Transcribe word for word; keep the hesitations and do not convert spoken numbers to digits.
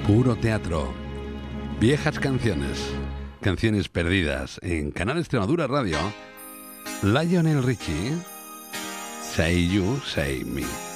Puro teatro. Viejas canciones. Canciones perdidas. En Canal Extremadura Radio, Lionel Richie, Say You, Say Me.